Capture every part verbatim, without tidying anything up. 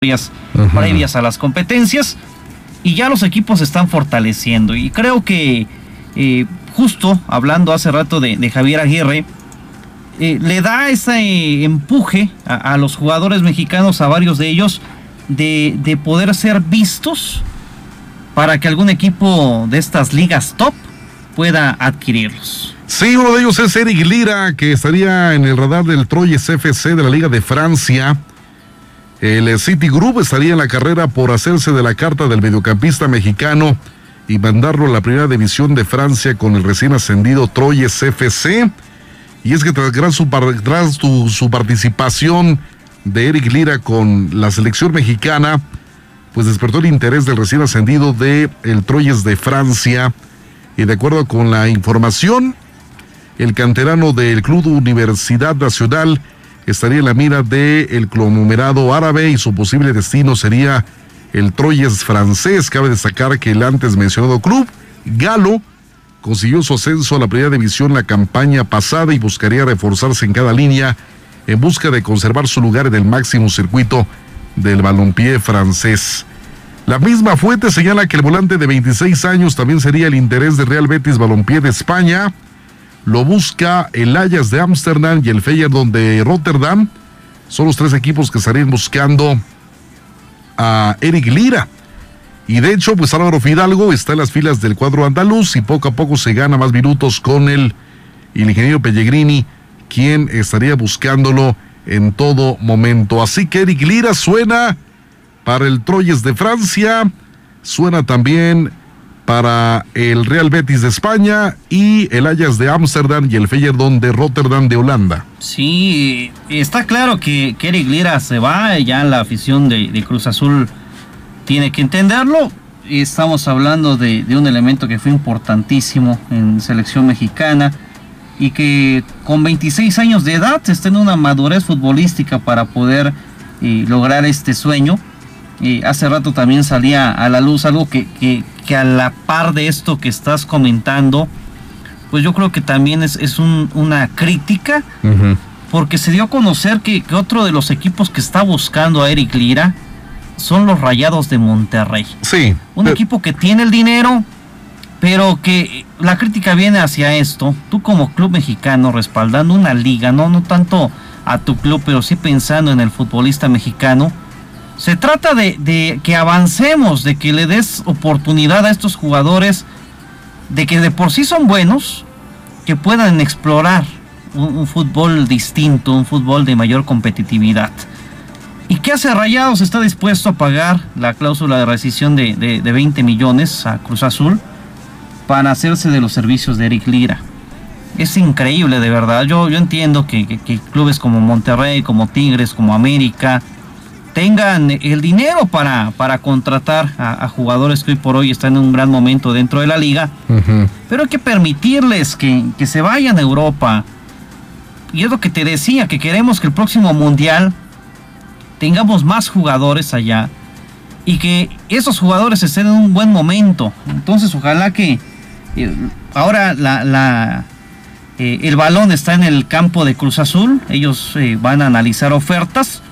uh-huh. previas a las competencias, y ya los equipos se están fortaleciendo, y creo que eh, justo hablando hace rato de, de Javier Aguirre, eh, le da ese empuje a, a los jugadores mexicanos, a varios de ellos, de, de poder ser vistos para que algún equipo de estas ligas top pueda adquirirlos. Sí, uno de ellos es Eric Lira, que estaría en el radar del Troyes F C de la Liga de Francia. El Citigroup estaría en la carrera por hacerse de la carta del mediocampista mexicano y mandarlo a la primera división de Francia con el recién ascendido Troyes F C. Y es que tras, su, tras su, su participación de Eric Lira con la selección mexicana, pues despertó el interés del recién ascendido de el Troyes de Francia. Y de acuerdo con la información, el canterano del Club Universidad Nacional estaría en la mira del conglomerado árabe y su posible destino sería el Troyes francés. Cabe destacar que el antes mencionado club galo consiguió su ascenso a la primera división la campaña pasada y buscaría reforzarse en cada línea en busca de conservar su lugar en el máximo circuito del balompié francés. La misma fuente señala que el volante de veintiséis años también sería el interés de Real Betis Balompié de España. Lo busca el Ajax de Ámsterdam y el Feyenoord de Rotterdam. Son los tres equipos que estarían buscando a Eric Lira. Y de hecho, pues Álvaro Fidalgo está en las filas del cuadro andaluz y poco a poco se gana más minutos con el, el ingeniero Pellegrini, quien estaría buscándolo en todo momento. Así que Eric Lira suena para el Troyes de Francia, suena también para el Real Betis de España y el Ajax de Ámsterdam y el Feyenoord de Rotterdam de Holanda. Sí, está claro que, que Eric Lira se va, ya la afición de, de Cruz Azul tiene que entenderlo. Estamos hablando de, de un elemento que fue importantísimo en selección mexicana y que con veintiséis años de edad está en una madurez futbolística para poder eh, lograr este sueño. Y hace rato también salía a la luz algo que, que, que a la par de esto que estás comentando, pues yo creo que también es, es un, una crítica, uh-huh. porque se dio a conocer que, que otro de los equipos que está buscando a Eric Lira son los Rayados de Monterrey. Sí. Un pero... equipo que tiene el dinero, pero que la crítica viene hacia esto. Tú como club mexicano respaldando una liga, no, no tanto a tu club, pero sí pensando en el futbolista mexicano. Se trata de, de que avancemos, de que le des oportunidad a estos jugadores, de que de por sí son buenos, que puedan explorar un, un fútbol distinto, un fútbol de mayor competitividad. ¿Y qué hace Rayados? Está dispuesto a pagar la cláusula de rescisión de, de, de veinte millones a Cruz Azul para hacerse de los servicios de Eric Lira. Es increíble, de verdad. Yo, yo entiendo que, que, que clubes como Monterrey, como Tigres, como América tengan el dinero para, para contratar a, a jugadores que hoy por hoy están en un gran momento dentro de la liga, uh-huh. pero hay que permitirles que, que se vayan a Europa. Y es lo que te decía, que queremos que el próximo mundial tengamos más jugadores allá y que esos jugadores estén en un buen momento. Entonces ojalá que eh, ahora la, la, eh, el balón está en el campo de Cruz Azul. Ellos eh, van a analizar ofertas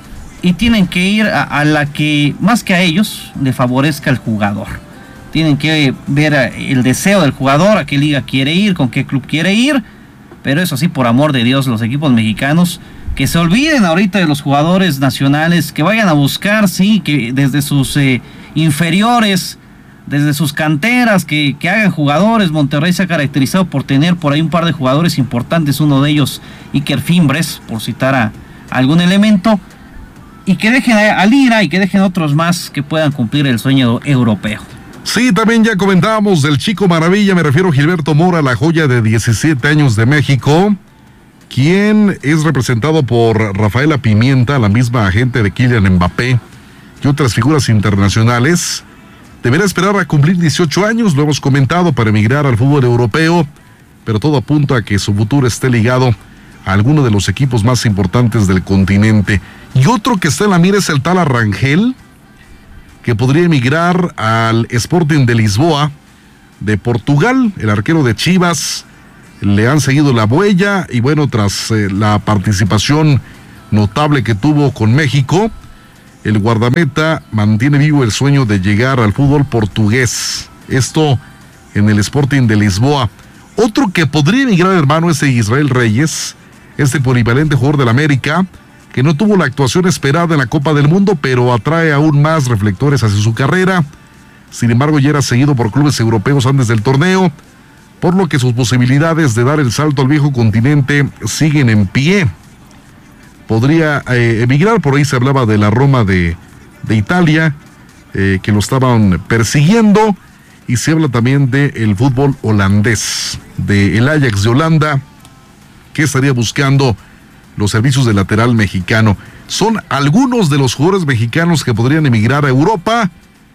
y tienen que ir a, a la que más que a ellos le favorezca al jugador. Tienen que ver el deseo del jugador, a qué liga quiere ir, con qué club quiere ir. Pero eso sí, por amor de Dios, los equipos mexicanos que se olviden ahorita de los jugadores nacionales, que vayan a buscar, sí, que desde sus eh, inferiores, desde sus canteras, que, que hagan jugadores. Monterrey se ha caracterizado por tener por ahí un par de jugadores importantes, uno de ellos Iker Fimbres, por citar a, a algún elemento. Y que dejen a Lira y que dejen otros más que puedan cumplir el sueño europeo. Sí, también ya comentábamos del chico maravilla, me refiero a Gilberto Mora, la joya de diecisiete años de México, quien es representado por Rafaela Pimienta, la misma agente de Kylian Mbappé y otras figuras internacionales. Deberá esperar a cumplir dieciocho años, lo hemos comentado, para emigrar al fútbol europeo, pero todo apunta a que su futuro esté ligado a alguno de los equipos más importantes del continente. Y otro que está en la mira es el tal Arrangel, que podría emigrar al Sporting de Lisboa de Portugal. El arquero de Chivas le han seguido la huella y bueno, tras eh, la participación notable que tuvo con México, el guardameta mantiene vivo el sueño de llegar al fútbol portugués. Esto en el Sporting de Lisboa. Otro que podría emigrar, hermano, es Israel Reyes, este polivalente jugador del América, que no tuvo la actuación esperada en la Copa del Mundo, pero atrae aún más reflectores hacia su carrera. Sin embargo, ya era seguido por clubes europeos antes del torneo, por lo que sus posibilidades de dar el salto al viejo continente siguen en pie. Podría eh, emigrar, por ahí se hablaba de la Roma de, de Italia, eh, que lo estaban persiguiendo, y se habla también del fútbol holandés, del Ajax de Holanda, que estaría buscando los servicios del lateral mexicano. Son algunos de los jugadores mexicanos que podrían emigrar a Europa.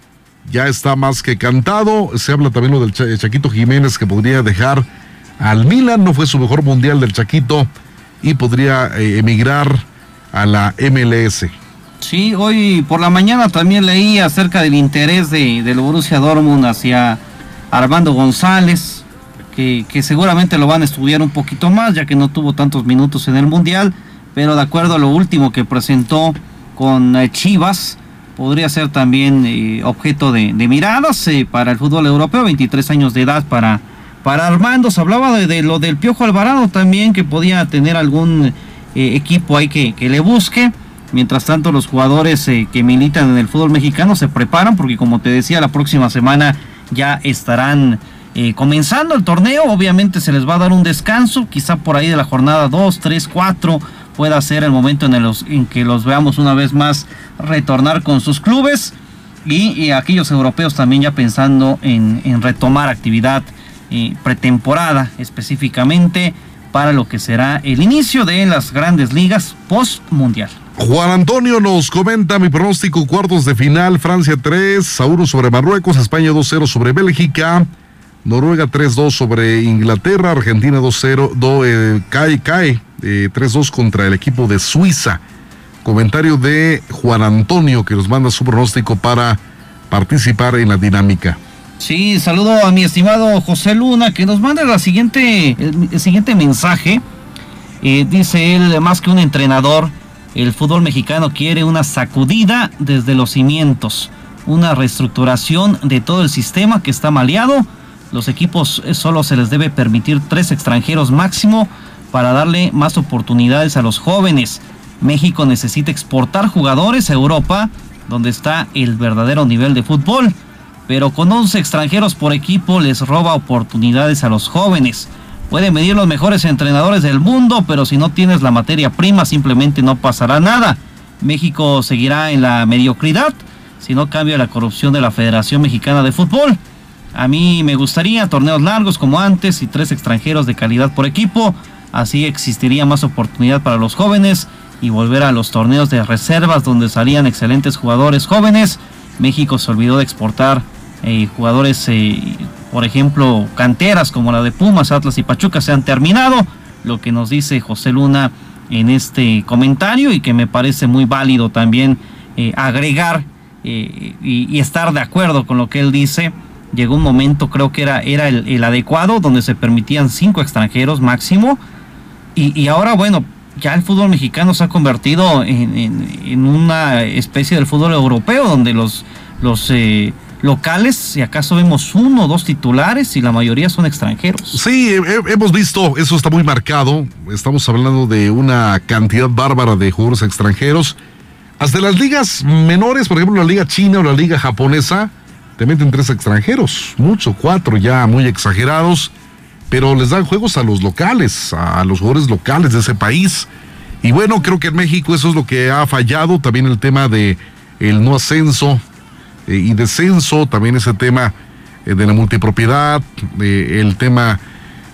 Ya está más que cantado. Se habla también lo del Ch- Chaquito Jiménez, que podría dejar al Milan. No fue su mejor mundial del Chaquito y podría eh, emigrar a la M L S. Sí, hoy por la mañana también leí acerca del interés de, del Borussia Dortmund hacia Armando González, que, que seguramente lo van a estudiar un poquito más, ya que no tuvo tantos minutos en el Mundial, pero de acuerdo a lo último que presentó con eh, Chivas, podría ser también eh, objeto de, de miradas eh, para el fútbol europeo. Veintitrés años de edad para, para Armando. Se hablaba de, de lo del Piojo Alvarado también, que podía tener algún eh, equipo ahí que, que le busque. Mientras tanto, los jugadores eh, que militan en el fútbol mexicano se preparan, porque como te decía, la próxima semana ya estarán eh, comenzando el torneo. Obviamente se les va a dar un descanso, quizá por ahí de la jornada dos, tres, cuatro pueda ser el momento en, el, en que los veamos una vez más retornar con sus clubes, y, y aquellos europeos también ya pensando en, en retomar actividad eh, pretemporada, específicamente para lo que será el inicio de las grandes ligas post-mundial. Juan Antonio nos comenta mi pronóstico: cuartos de final, Francia tres a uno sobre Marruecos, España dos cero sobre Bélgica, Noruega tres dos sobre Inglaterra, Argentina dos cero, do, eh, cae, cae eh, tres dos contra el equipo de Suiza. Comentario de Juan Antonio, que nos manda su pronóstico para participar en la dinámica. Sí, saludo a mi estimado José Luna, que nos manda la siguiente, el, el siguiente mensaje. Eh, dice él: más que un entrenador, el fútbol mexicano quiere una sacudida desde los cimientos, una reestructuración de todo el sistema que está maleado. Los equipos solo se les debe permitir tres extranjeros máximo para darle más oportunidades a los jóvenes. México necesita exportar jugadores a Europa, donde está el verdadero nivel de fútbol, pero con once extranjeros por equipo les roba oportunidades a los jóvenes. Puede medir los mejores entrenadores del mundo, pero si no tienes la materia prima, simplemente no pasará nada. México seguirá en la mediocridad si no cambia la corrupción de la Federación Mexicana de Fútbol. A mí me gustaría torneos largos como antes y tres extranjeros de calidad por equipo. Así existiría más oportunidad para los jóvenes y volver a los torneos de reservas donde salían excelentes jugadores jóvenes. México se olvidó de exportar eh, jugadores, eh, por ejemplo, canteras como la de Pumas, Atlas y Pachuca se han terminado. Lo que nos dice José Luna en este comentario, y que me parece muy válido también eh, agregar eh, y, y estar de acuerdo con lo que él dice. Llegó un momento, creo que era, era el, el adecuado, donde se permitían cinco extranjeros máximo, y, y ahora, bueno, ya el fútbol mexicano se ha convertido en, en, en una especie del fútbol europeo, donde los, los eh, locales, si acaso vemos uno o dos titulares, y la mayoría son extranjeros. Sí, he, hemos visto, eso está muy marcado. Estamos hablando de una cantidad bárbara de jugadores extranjeros. Hasta las ligas menores, por ejemplo la liga china o la liga japonesa, te meten tres extranjeros, mucho, cuatro ya muy exagerados, pero les dan juegos a los locales, a los jugadores locales de ese país. Y bueno, creo que en México eso es lo que ha fallado. También el tema de el no ascenso eh, y descenso, también ese tema eh, de la multipropiedad, eh, el tema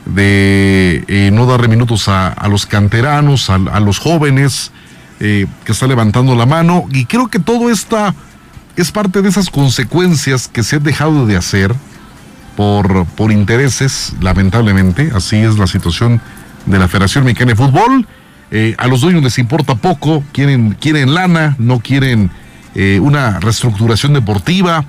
de eh, no darle minutos a, a los canteranos, a, a los jóvenes eh, que están levantando la mano. Y creo que todo esta es parte de esas consecuencias que se han dejado de hacer por, por intereses, lamentablemente. Así es la situación de la Federación Mexicana de Fútbol. Eh, a los dueños les importa poco, quieren, quieren lana, no quieren eh, una reestructuración deportiva.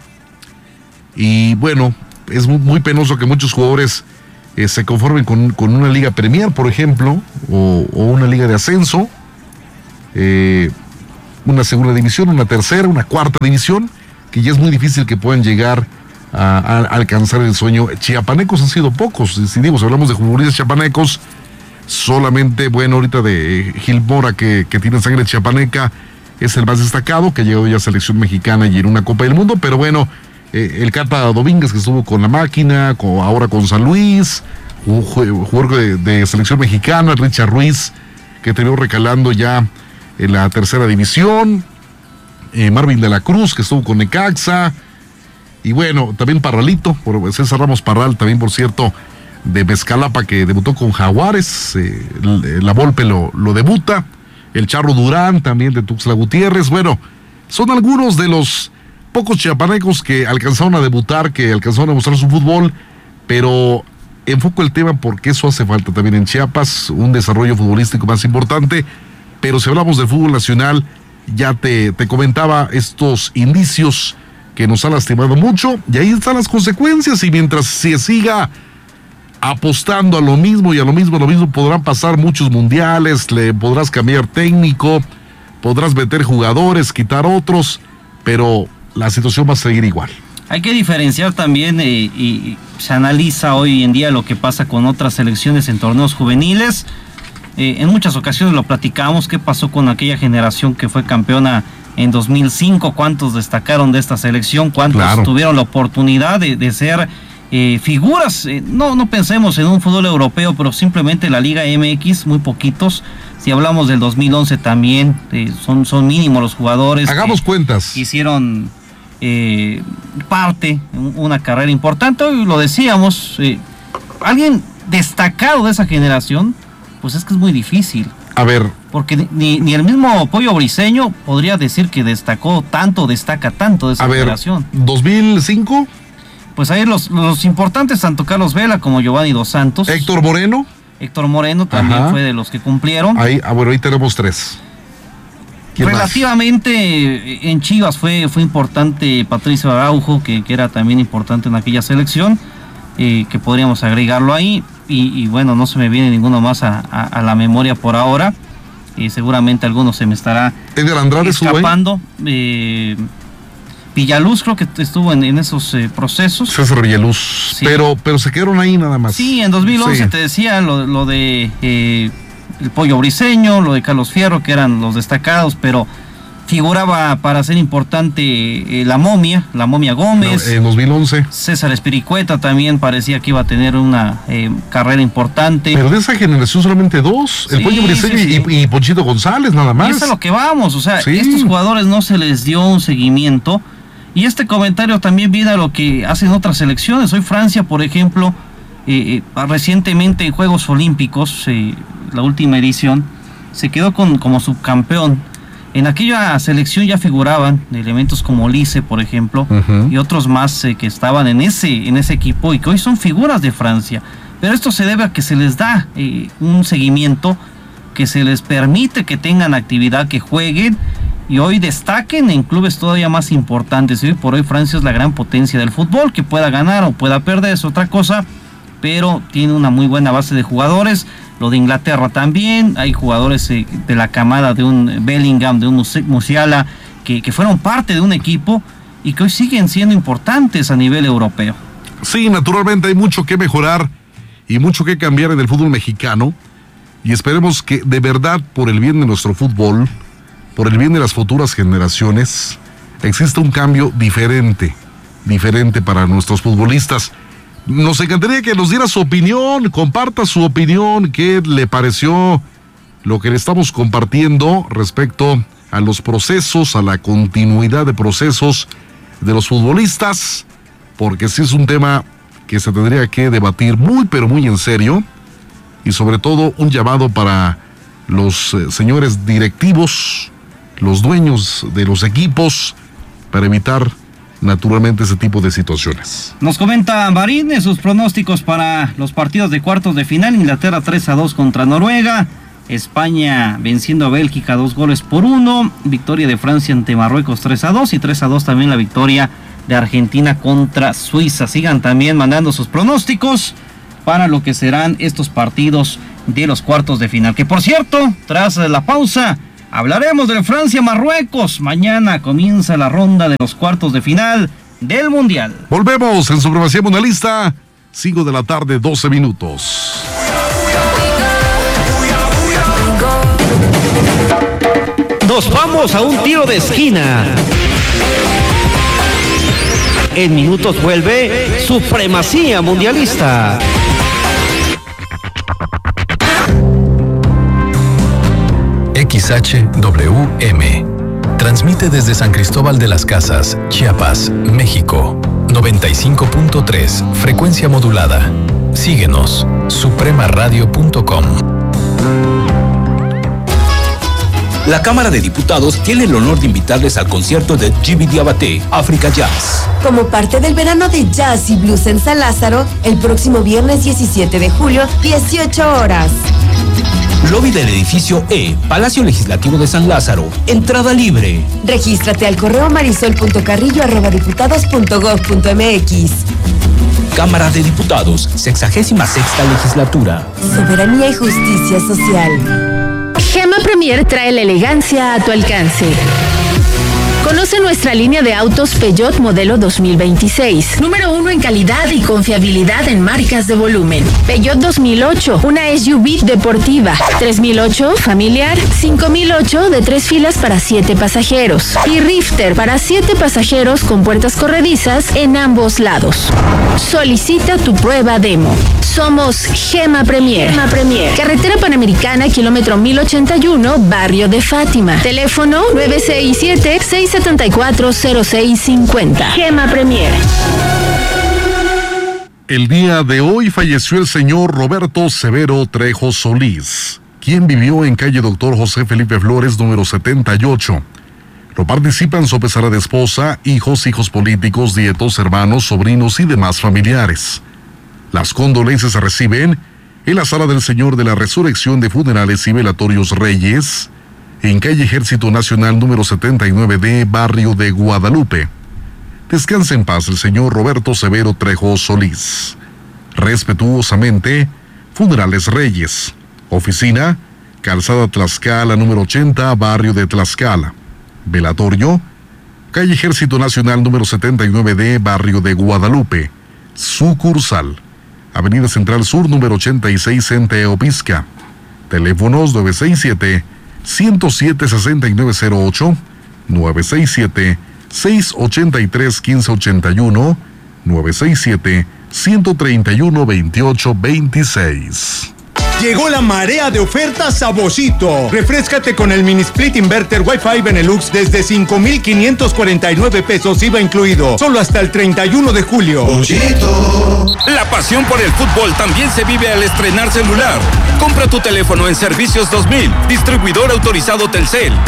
Y bueno, es muy, muy penoso que muchos jugadores eh, se conformen con, con una liga Premier, por ejemplo, o, o una liga de ascenso. Eh, una segunda división, una tercera, una cuarta división, que ya es muy difícil que puedan llegar a, a, a alcanzar el sueño. Chiapanecos han sido pocos, decidimos, hablamos de futbolistas chiapanecos, solamente, bueno, ahorita de Gil Mora, que, que tiene sangre chiapaneca, es el más destacado, que ha llegado ya a selección mexicana y en una Copa del Mundo, pero bueno, eh, el Cata Domínguez, que estuvo con la máquina, con, ahora con San Luis, un jugador de, de selección mexicana, Richard Ruiz, que terminó recalando ya en la tercera división, eh, Marvin de la Cruz, que estuvo con Necaxa, y bueno, también Parralito, por César Ramos Parral, también por cierto, de Mezcalapa, que debutó con Jaguares, eh, la Volpe lo, lo debuta, el Charro Durán, también de Tuxtla Gutiérrez. Bueno, son algunos de los pocos chiapanecos que alcanzaron a debutar, que alcanzaron a mostrar su fútbol, pero enfoco el tema porque eso hace falta también en Chiapas, un desarrollo futbolístico más importante. Pero si hablamos del fútbol nacional, ya te, te comentaba estos indicios que nos han lastimado mucho, y ahí están las consecuencias, y mientras se siga apostando a lo mismo y a lo mismo, a lo mismo, podrán pasar muchos mundiales, le podrás cambiar técnico, podrás meter jugadores, quitar otros, pero la situación va a seguir igual. Hay que diferenciar también, eh, y se analiza hoy en día lo que pasa con otras selecciones en torneos juveniles. Eh, en muchas ocasiones lo platicamos, qué pasó con aquella generación que fue campeona en dos mil cinco, cuántos destacaron de esta selección, cuántos claro. tuvieron la oportunidad de, de ser eh, figuras. Eh, no, no pensemos en un fútbol europeo, pero simplemente la Liga M X, muy poquitos. Si hablamos del dos mil once también, eh, son, son mínimos los jugadores. Hagamos que, cuentas. Que hicieron eh, parte, una carrera importante, y lo decíamos, eh, alguien destacado de esa generación, pues es que es muy difícil. A ver. Porque ni, ni el mismo Pollo Briseño podría decir que destacó tanto, destaca tanto de esa a generación. Ver, ¿dos mil cinco? Pues ahí los, los importantes, tanto Carlos Vela como Giovanni Dos Santos. Héctor Moreno. Héctor Moreno también Ajá. fue de los que cumplieron. Ahí, ah, bueno, ahí tenemos tres. Relativamente más? En Chivas fue, fue importante Patricio Araujo, que, que era también importante en aquella selección, eh, que podríamos agregarlo ahí. Y, y bueno, no se me viene ninguno más a, a, a la memoria por ahora. Y seguramente alguno se me estará Edgar Andrade escapando. Eh, Villaluz creo que estuvo en, en esos eh, procesos. César Villaluz, sí. pero, pero se quedaron ahí nada más. Sí, en dos mil once sí. te decía lo, lo de eh, el Pollo Briseño, lo de Carlos Fierro, que eran los destacados, pero figuraba para ser importante eh, la momia, la momia Gómez. No, en dos mil once. César Espiricueta también parecía que iba a tener una eh, carrera importante. Pero de esa generación solamente dos, el sí, Pollo Briseño sí, sí. y, y Ponchito González nada más. Y es a lo que vamos, o sea, sí. estos jugadores no se les dio un seguimiento. Y este comentario también viene a lo que hacen otras selecciones. Hoy Francia, por ejemplo, eh, eh, recientemente en Juegos Olímpicos, eh, la última edición, se quedó con, como subcampeón. En aquella selección ya figuraban elementos como Lice, por ejemplo, uh-huh. y otros más eh, que estaban en ese, en ese equipo y que hoy son figuras de Francia. Pero esto se debe a que se les da eh, un seguimiento, que se les permite que tengan actividad, que jueguen y hoy destaquen en clubes todavía más importantes. Hoy por hoy Francia es la gran potencia del fútbol, que pueda ganar o pueda perder es otra cosa, pero tiene una muy buena base de jugadores. Lo de Inglaterra también, hay jugadores eh, de la camada de un Bellingham, de un Musiala, que, que fueron parte de un equipo y que hoy siguen siendo importantes a nivel europeo. Sí, naturalmente hay mucho que mejorar y mucho que cambiar en el fútbol mexicano, y esperemos que de verdad, por el bien de nuestro fútbol, por el bien de las futuras generaciones, exista un cambio diferente, diferente para nuestros futbolistas. Nos encantaría que nos diera su opinión, comparta su opinión, qué le pareció lo que le estamos compartiendo respecto a los procesos, a la continuidad de procesos de los futbolistas, porque sí es un tema que se tendría que debatir muy pero muy en serio, y sobre todo un llamado para los eh, señores directivos, los dueños de los equipos, para evitar naturalmente ese tipo de situaciones. Nos comenta Marín en sus pronósticos para los partidos de cuartos de final: Inglaterra tres a dos contra Noruega, España venciendo a Bélgica dos goles por uno, victoria de Francia ante Marruecos tres a dos y tres a dos también la victoria de Argentina contra Suiza. Sigan también mandando sus pronósticos para lo que serán estos partidos de los cuartos de final, que por cierto, tras la pausa hablaremos del Francia-Marruecos. Mañana comienza la ronda de los cuartos de final del Mundial. Volvemos en Supremacía Mundialista, cinco de la tarde, doce minutos. Nos vamos a un tiro de esquina. En minutos vuelve Supremacía Mundialista. X H W M transmite desde San Cristóbal de las Casas, Chiapas, México. noventa y cinco punto tres, frecuencia modulada. Síguenos, suprema radio punto com. La Cámara de Diputados tiene el honor de invitarles al concierto de Jimmy Diabaté, Africa Jazz. Como parte del verano de Jazz y Blues en San Lázaro, el próximo viernes diecisiete de julio, dieciocho horas. Lobby del edificio E, Palacio Legislativo de San Lázaro. Entrada libre. Regístrate al correo marisol punto carrillo arroba diputados punto gob punto mx. Cámara de Diputados, sexagésima sexta legislatura. Soberanía y justicia social. Gema Premier trae la elegancia a tu alcance. Conoce nuestra línea de autos Peugeot modelo dos mil veintiséis. Número uno en calidad y confiabilidad en marcas de volumen. Peugeot dos mil ocho, una S U V deportiva. tres mil ocho, familiar. cinco mil ocho, de tres filas para siete pasajeros. Y Rifter para siete pasajeros con puertas corredizas en ambos lados. Solicita tu prueba demo. Somos Gema Premier. Gema Premier. Carretera Panamericana, kilómetro mil ochenta y uno, Barrio de Fátima. Teléfono nueve seis siete, seis siete cuatro, cero seis cinco cero. Gema Premier. El día de hoy falleció el señor Roberto Severo Trejo Solís, quien vivió en calle Doctor José Felipe Flores, número setenta y ocho. No participan su pesar de esposa, hijos, hijos políticos, nietos, hermanos, sobrinos y demás familiares. Las condolencias se reciben en la sala del Señor de la Resurrección de Funerales y Velatorios Reyes, en calle Ejército Nacional número setenta y nueve D, barrio de Guadalupe. Descanse en paz el señor Roberto Severo Trejo Solís. Respetuosamente, Funerales Reyes. Oficina, Calzada Tlaxcala número ochenta, barrio de Tlaxcala. Velatorio, calle Ejército Nacional número setenta y nueve D, barrio de Guadalupe. Sucursal, Avenida Central Sur número ochenta y seis en Teopisca. Teléfonos nueve seis siete, uno cero siete, seis nueve cero ocho, nueve seis siete, seis ocho tres, uno cinco ocho uno, nueve seis siete, uno tres uno, dos ocho dos seis. Llegó la marea de ofertas a Boschito. Refréscate con el mini split inverter Wi-Fi Benelux desde cinco mil quinientos cuarenta y nueve pesos I V A incluido. Solo hasta el treinta y uno de julio. Boschito. La pasión por el fútbol también se vive al estrenar celular. Compra tu teléfono en Servicios dos mil, distribuidor autorizado Telcel,